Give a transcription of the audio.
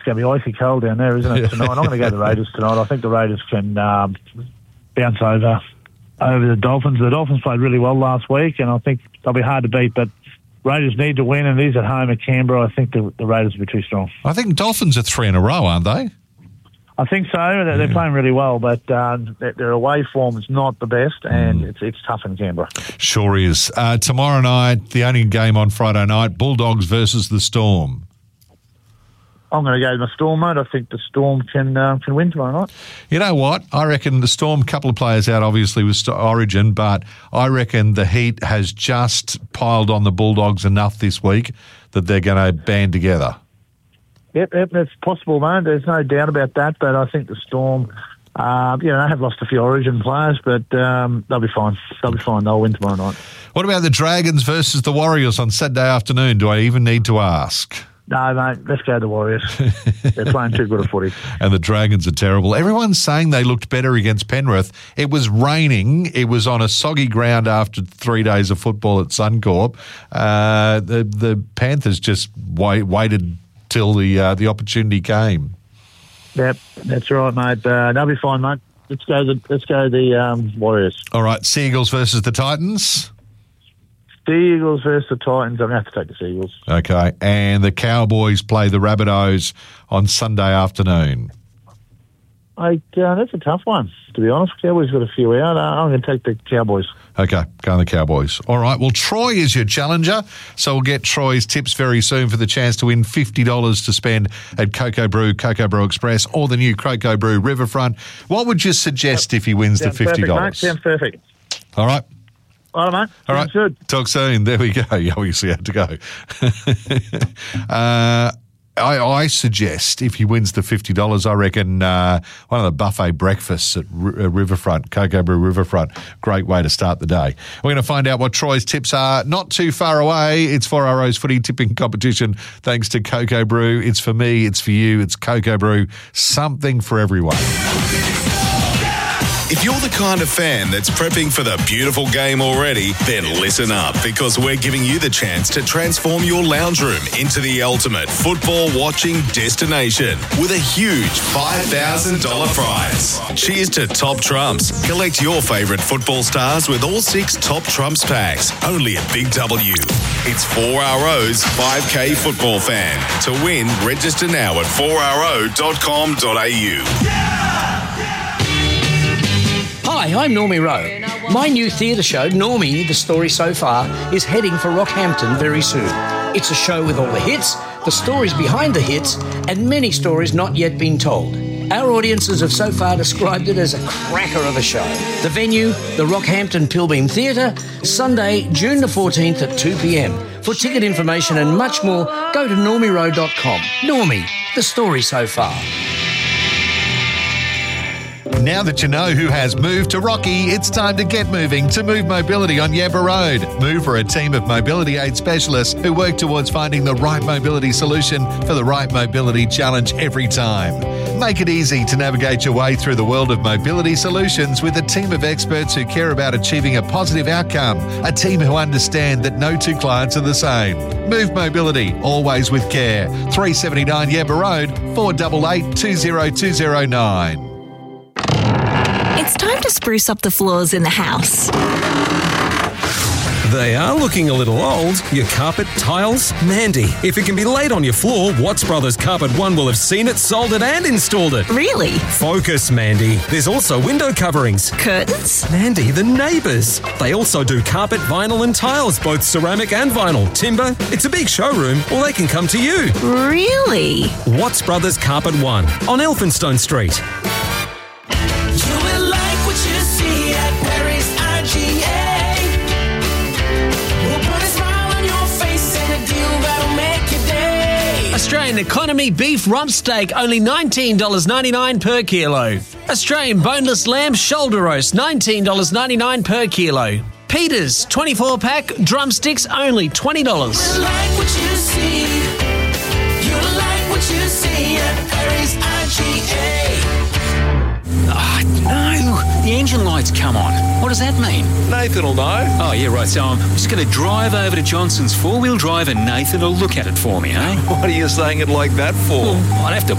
It's going to be icy cold down there, isn't it, tonight? I'm going to go to the Raiders tonight. I think the Raiders can bounce over the Dolphins. The Dolphins played really well last week, and I think they'll be hard to beat, but Raiders need to win, and it is at home at Canberra. I think the Raiders will be too strong. I think Dolphins are 3 in a row, aren't they? I think so. They're playing really well, but their away form is not the best, and it's tough in Canberra. Sure is. Tomorrow night, the only game on Friday night, Bulldogs versus the Storm. I'm going to go to the Storm, mate. I think the Storm can win tomorrow night. You know what? I reckon the Storm, couple of players out, obviously, with Origin, but I reckon the Heat has just piled on the Bulldogs enough this week that they're going to band together. Yep, that's possible, mate. There's no doubt about that, but I think the Storm, they have lost a few Origin players, but they'll be fine. They'll be fine. They'll win tomorrow night. What about the Dragons versus the Warriors on Saturday afternoon? Do I even need to ask? No, mate, let's go to the Warriors. They're playing too good a footy. And the Dragons are terrible. Everyone's saying they looked better against Penrith. It was raining. It was on a soggy ground after 3 days of football at Suncorp. The Panthers just waited till the opportunity came. Yep, that's right, mate. They'll be fine, mate. Let's go the Warriors. All right, Seagulls versus the Titans. Seagulls versus the Titans. I'm going to have to take the Seagulls. Okay, and the Cowboys play the Rabbitohs on Sunday afternoon. That's a tough one, to be honest. Cowboys got a few out. I'm going to take the Cowboys. Okay, go on the Cowboys. All right, well, Troy is your challenger, so we'll get Troy's tips very soon for the chance to win $50 to spend at Cocoa Brew Express, or the new Cocoa Brew Riverfront. What would you suggest if he wins the $50? Perfect, mate. Sounds perfect. All right. All right, mate. All right. Good. Talk soon. There we go. You obviously had to go. I suggest if he wins the $50, I reckon one of the buffet breakfasts at Riverfront, Cocoa Brew Riverfront. Great way to start the day. We're going to find out what Troy's tips are not too far away. It's 4RO's footy tipping competition thanks to Cocoa Brew. It's for me, it's for you, it's Cocoa Brew. Something for everyone. If you're the kind of fan that's prepping for the beautiful game already, then listen up, because we're giving you the chance to transform your lounge room into the ultimate football watching destination with a huge $5,000 prize. Cheers to Top Trumps. Collect your favourite football stars with all 6 Top Trumps packs, only at Big W. It's 4RO's 5K football fan. To win, register now at 4ro.com.au. Hi, I'm Normie Rowe. My new theatre show, Normie, The Story So Far, is heading for Rockhampton very soon. It's a show with all the hits, the stories behind the hits, and many stories not yet been told. Our audiences have so far described it as a cracker of a show. The venue, the Rockhampton Pilbeam Theatre, Sunday, June the 14th at 2 p.m. For ticket information and much more, go to normierowe.com. Normie, The Story So Far. Now that you know who has moved to Rocky, it's time to get moving to Move Mobility on Yabba Road. Move are a team of mobility aid specialists who work towards finding the right mobility solution for the right mobility challenge every time. Make it easy to navigate your way through the world of mobility solutions with a team of experts who care about achieving a positive outcome, a team who understand that no two clients are the same. Move Mobility, always with care. 379 Yabba Road, 488 20209. It's time to spruce up the floors in the house. They are looking a little old. Your carpet, tiles? Mandy, if it can be laid on your floor, Watts Brothers Carpet One will have seen it, sold it and installed it. Really? Focus, Mandy. There's also window coverings. Curtains? Mandy, the neighbours. They also do carpet, vinyl and tiles, both ceramic and vinyl. Timber. It's a big showroom, or they can come to you. Really? Watts Brothers Carpet One on Elphinstone Street. Australian economy beef rump steak, only $19.99 per kilo. Australian boneless lamb shoulder roast, $19.99 per kilo. Peters 24-pack drumsticks, only $20. You like what you see. You like what you see at Perry's IGA. No, the engine light's come on. What does that mean? Nathan will know. Oh, yeah, right. So I'm just going to drive over to Johnson's four-wheel drive and Nathan will look at it for me, eh? What are you saying it like that for? Well, I'd have to